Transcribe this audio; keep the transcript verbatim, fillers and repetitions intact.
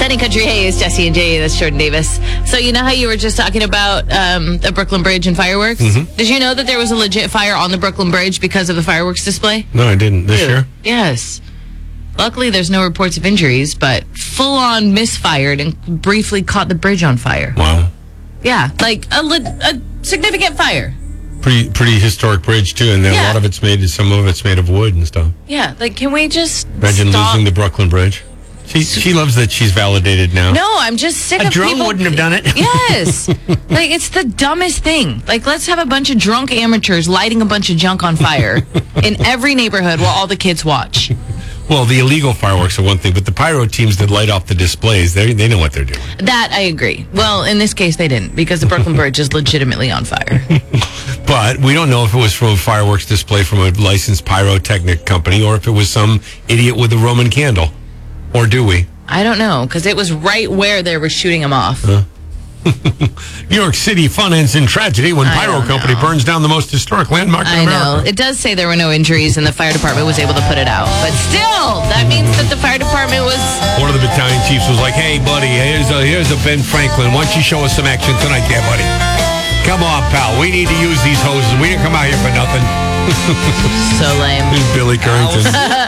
Sunny Country Hayes, Jesse and Jay, that's Jordan Davis. So you know how you were just talking about um, the Brooklyn Bridge and fireworks? Mm-hmm. Did you know that there was a legit fire on the Brooklyn Bridge because of the fireworks display? No, I didn't. This Dude. year? Yes. Luckily, there's no reports of injuries, but full-on misfired and briefly caught the bridge on fire. Wow. Yeah, like a, le- a significant fire. Pretty pretty historic bridge, too, and then Yeah. a lot of it's made, some of it's made of wood and stuff. Yeah, like, can we just Imagine stop? losing the Brooklyn Bridge. She, she loves that she's validated now. No, I'm just sick A of drone people... wouldn't have done it. Yes. Like, it's the dumbest thing. Like, let's have a bunch of drunk amateurs lighting a bunch of junk on fire in every neighborhood while all the kids watch. Well, the illegal fireworks are one thing, but the pyro teams that light off the displays, they they know what they're doing. That, I agree. Well, in this case, they didn't, because the Brooklyn Bridge is legitimately on fire. But we don't know if it was from a fireworks display from a licensed pyrotechnic company or if it was some idiot with a Roman candle. Or do we? I don't know, because it was right where they were shooting them off. Huh? New York City fun ends in tragedy when I pyro don't company know. burns down the most historic landmark in I America. know. It does say there were no injuries and the fire department was able to put it out. But still, that means that the fire department was... One of the battalion chiefs was like, hey, buddy, here's a, here's a Ben Franklin. Why don't you show us some action tonight there, buddy? Come on, pal. We need to use these hoses. We didn't come out here for nothing. So lame. Billy Currington.